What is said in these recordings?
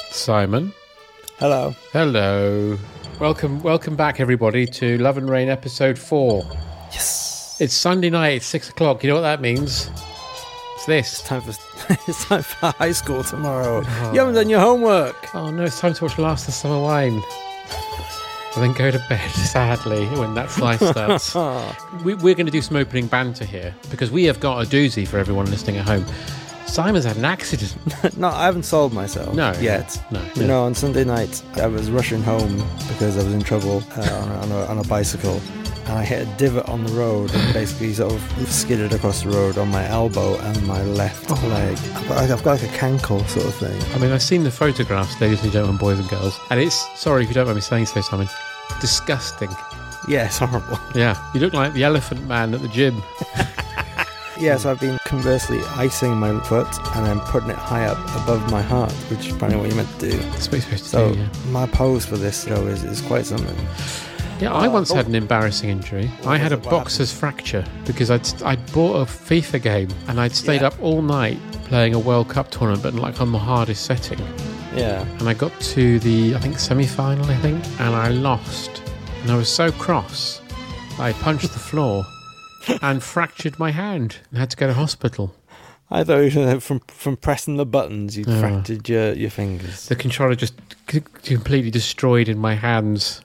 Simon. Hello. Hello. Welcome back, everybody, to Love and Rain episode 4. Yes. It's Sunday night, it's 6 o'clock. You know what that means? It's this. It's time for high school tomorrow. Oh. You haven't done your homework. Oh no, it's time to watch Last of the Summer Wine. And then go to bed, sadly, when that slice starts. We're going to do some opening banter here, because we have got a doozy for everyone listening at home. Simon's had an accident. No, I haven't sold myself yet. No. You know, on Sunday night, I was rushing home because I was in trouble on a bicycle. And I hit a divot on the road and basically sort of skidded across the road on my elbow and my left leg. I've got like a cankle sort of thing. I mean, I've seen the photographs, ladies and gentlemen, boys and girls. And it's, sorry if you don't mind me saying so, Simon, disgusting. Yeah, it's horrible. Yeah, you look like the elephant man at the gym. Yeah, so I've been conversely icing my foot and then putting it high up above my heart, which is apparently what you're meant to do. That's what you're supposed to so do, yeah. My pose for this show is quite something. Yeah, I once had an embarrassing injury. I had a boxer's fracture because I'd bought a FIFA game and I'd stayed up all night playing a World Cup tournament, but like on the hardest setting. Yeah. And I got to the, semi-final, and I lost. And I was so cross, I punched the floor and fractured my hand and had to go to hospital. I thought you said from pressing the buttons, you'd fractured your fingers. The controller just completely destroyed in my hands.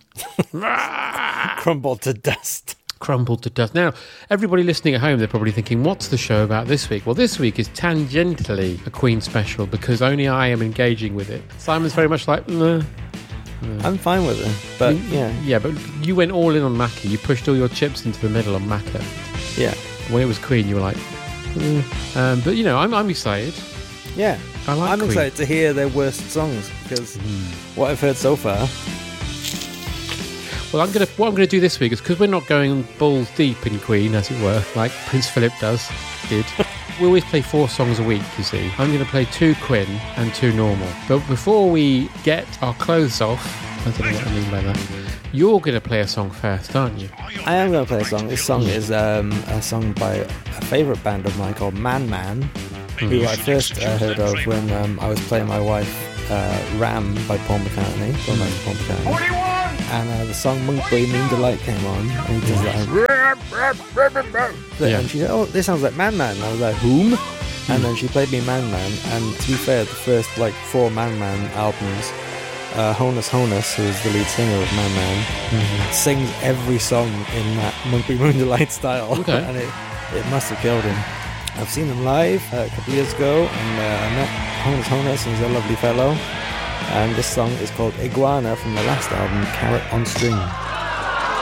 Crumbled to dust. Crumbled to dust. Now, everybody listening at home, they're probably thinking, what's the show about this week? Well, this week is tangentially a Queen special because only I am engaging with it. Simon's very much like, I'm fine with it, but Yeah, but you went all in on Macca. You pushed all your chips into the middle on Macca. Yeah. When it was Queen, you were like, but, you know, I'm excited. Yeah. I'm Queen. excited to hear their worst songs because what I've heard so far... Well, what I'm going to do this week is, because we're not going balls deep in Queen, as it were, like Prince Philip did. We always play 4 songs a week, you see. I'm going to play 2 Queen and 2 normal. But before we get our clothes off, I don't know what I mean by that, you're going to play a song first, aren't you? I am going to play a song. This song is a song by a favourite band of mine called Man Man, who I first heard of when I was playing my wife Ram by Paul McCartney. Paul McCartney. And the song Monk Boy Mean Delight came on, and he does that. And she said, "Oh, this sounds like Man Man." And I was like, "Whom?" And then she played me Man Man. And to be fair, the first 4 Man Man albums, Honus, who's the lead singer of Man Man, sings every song in that Monk Boy Mean Delight style. Okay. And it must have killed him. I've seen him live a couple of years ago, and I met Honus, and he's a lovely fellow. And this song is called Iguana from the last album, Carrot on String.